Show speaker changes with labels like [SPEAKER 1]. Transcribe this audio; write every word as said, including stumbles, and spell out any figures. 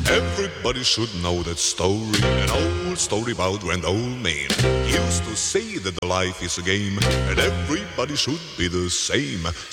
[SPEAKER 1] Everybody should know that story, an old story about grand old man. He used to say that the life is a game, and everybody should be the same.